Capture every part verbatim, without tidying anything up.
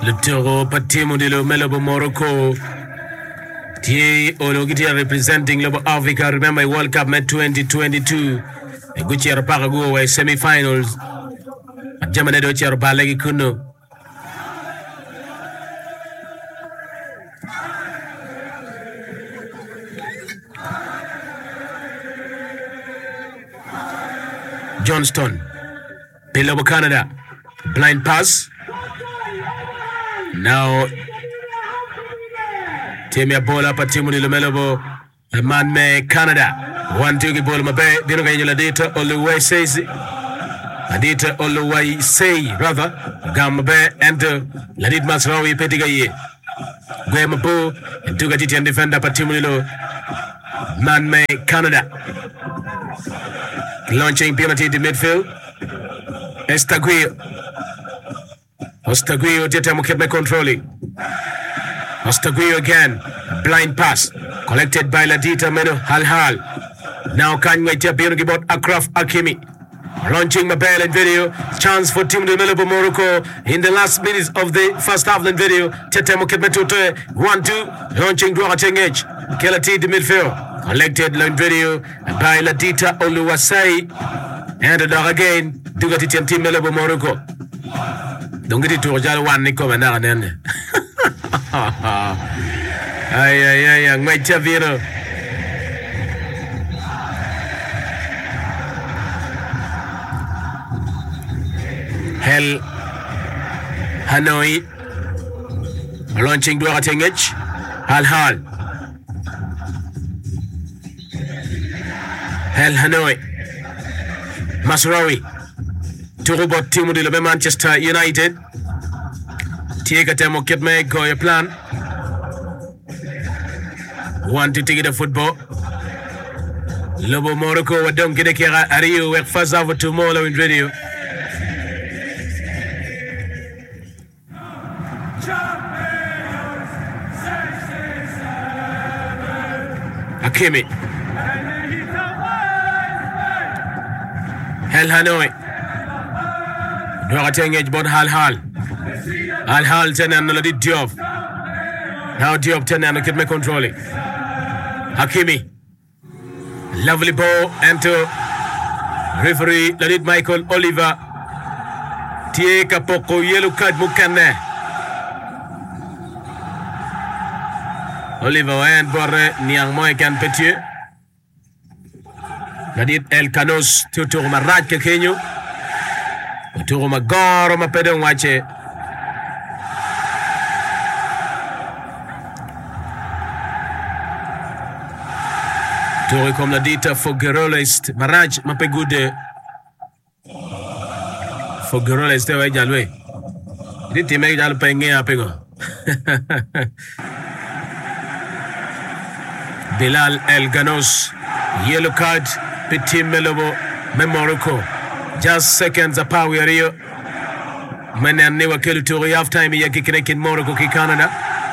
le toro patimu de lo Melobo Morocco. Tie Ologitia representing Lobo Africa. Remember World Cup met twenty twenty-two. Gucci Parago way semi-finals. Germany do Chero Balegi Kuno. Johnston. Below Canada. Blind pass. Now Timia ball up at Timuni Lumelobo. A man may Canada. One two ball mabe. Dino Gayula data all the way says Adita all the way say rather Gambe and Ladit Masrawi Petigaye. Guemapo and Tugati and defender Patimulo. Man may Canada. Launching penalty to midfield. Estaguio. Ostaguio Tetamu kept controlling. Ostaguio again. Blind pass. Collected by Ladita Meno Hal Hal. Now can we tap in about Akraf Hakimi. Launching Mabel and video. Chance for Team de Melobo Morocco in the last minutes of the first half and video. Tetamu kept one two. Launching Duateng Edge. Kelati to midfield. Collected line video by Ladita Oluwasai. And the dog again. Dugati Team Melobo Morocco. Don't get it to Ojal one Nico and then. Ay, ay, ay, ay, my Chavino. Hell Hanoi. Launching Duateng Edge. Hal Hal. Hell Hanoi. Masraoui. To robot Timu de Manchester United. Take a time get me go your plan. Want to take it a football. Lobo Morocco don't get a kera Ario work fast over tomorrow in radio. Hakimi. Hell Hanoi. Duateng Edge but Hal Hal. Hal Hal ten and Ladi Diop. Now Diop ten and get me controlling. Hakimi. Lovely ball into referee Ladid Michael Oliver. Tie Kapoko yellow card Mukane. Oliver and Borre Niang Moikan Petier. Ladid El Canos Tutur Marad Kekenyo. Tutur Magoro Mapedon Wache. Tore comme la dita Foguerola ist Maraj Mapegude Foguerola ist der Jalwe. Dite me jal penge apego. Bilal El Ganos yellow card Petit Melobo Morocco. Just seconds apart we are here. Mane ne wakelu Tore half time ya kikinekin Morocco ki Canada.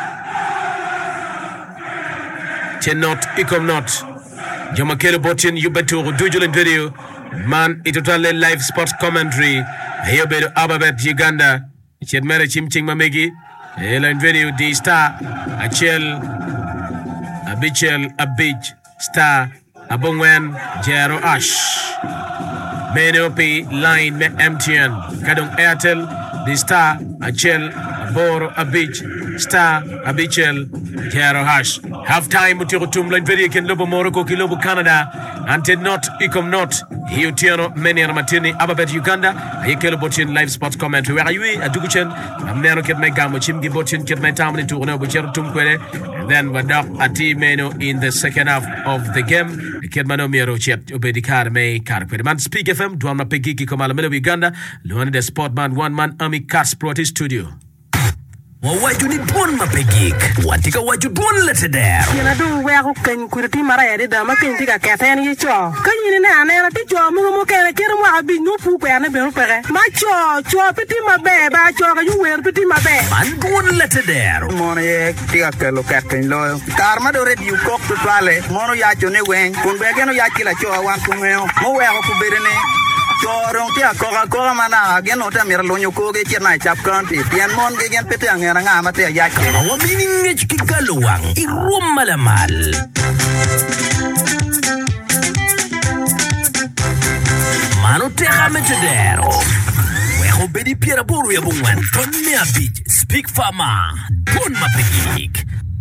Cannot ikom not. Jomakelo Botin, you better do in video. Man, it totally live sports commentary. Here better Ababet Uganda. Ched Mere Chimching Mamegi. Line video, the star. Achel Abichel Abij Star Abongwen Jero Ash. Menopi line M T N. Kadong Airtel. The star Achel Boro Abij Star Abichel Jero Ash. Half time Mutiro Tumline video can Lobo Morocco Kilobo Canada and did not Icom not Hiutiano Many Martini Ababet Uganda Hikelo Botin live sports commentary. Where are you? Adukuchen I'm never get my gamo Chimgi Botin get my time to know which Tumquere and then Wadak Ati Meno in the second half of the game. Kedmano Miro Chet Ubedikar May Karquet Man Speak F M Duama Pegiki Komala Melo Uganda Luan the Sportman one man Army Cars Proti Studio. Waju ni bon mapegik watika waju bon lete der yana do we ko kan kurti mara yade da makin tiga keten yi cho kan yi ne ana ti cho mu mu ke ke mu abi no fu ko yana be ru pere ma cho cho piti mabe ba cho ga yu wer piti mabe man bon lete der mono ye tiga ke lo katen lo kar ma do re di ko to tale mono ya cho ne wen kun be geno ya kila cho wan ku ngeo mo we ko berene Chorong ti akoga koga mana gen ota mir lonyo koge chena chap kanti. Pian mon ge gen pete angera ngama te ya. Awa mining chikikaluang irum malamal. Mano teja metedero. Weho bedi piera boru ya bungwan. Tony Abid, Speak Fama, Bon Mapegik.